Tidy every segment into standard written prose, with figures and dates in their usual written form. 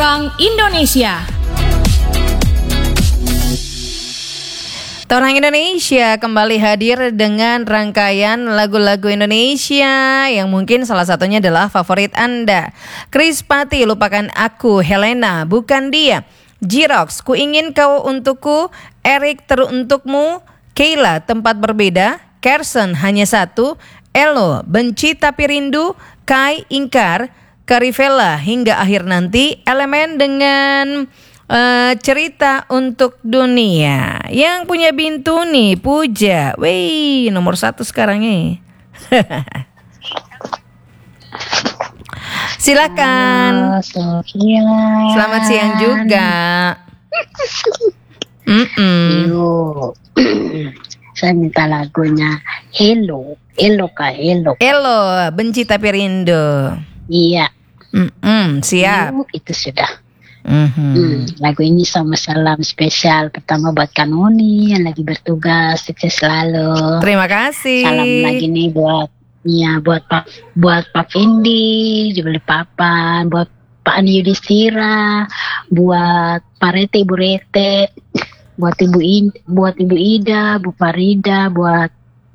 Orang Indonesia. Orang Indonesia kembali hadir dengan rangkaian lagu-lagu Indonesia yang mungkin salah satunya adalah favorit Anda. Chris Patti, Lupakan Aku, Helena, Bukan Dia, Jirox, Ku Ingin Kau Untukku, Erik, Teruntukmu, Keila, Tempat Berbeda, Kersen, Hanya Satu, Elo, Benci Tapi Rindu, Kai, Ingkar, Karivella, Hingga Akhir Nanti, Elemen dengan Cerita Untuk Dunia. Yang punya Bintu nih, Puja. Wih, nomor 1 sekarang nih. Silakan. Selamat siang juga. Yuk. Saya minta lagunya Hello, Kak. Elo, Benci Tapi Rindu. Iya. Siap. Yuk, itu sudah. Lagu ini sama salam spesial pertama buat Kanoni yang lagi bertugas, sukses selalu. Terima kasih. Salam lagi nih buat Pak Fendi, juga Papan, buat Pak Ani Yudhistira, buat Pak Rete, Ibu Rete, buat Ibu Ida, Bu Farida, buat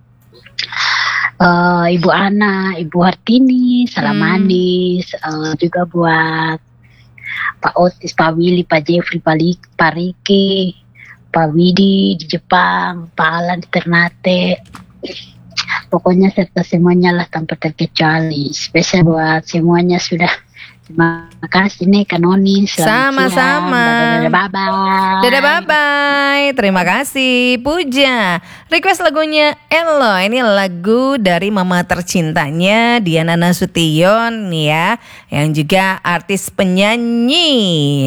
Ibu Ana, Ibu Hartini, salam manis, juga buat Pak Otis, Pak Willy, Pak Jeffrey, Pak Riki, Pak Widi di Jepang, Pak Alan di Ternate. Pokoknya serta semuanya lah tanpa terkecuali. Spesial buat semuanya sudah. Terima kasih nih Kanoni. Sama-sama. Bye-bye. Dadah bye-bye. Terima kasih Puja. Request lagunya Elo. Ini lagu dari mama tercintanya Diana Nasution ya, yang juga artis penyanyi.